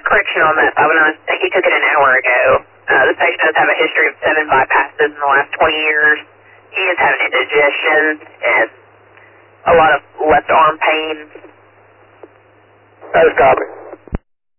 correction on that, Bob. He took it an hour ago. The patient does have a history of 7 bypasses in the last 20 years. He is having indigestion and a lot of left arm pain. That's copy.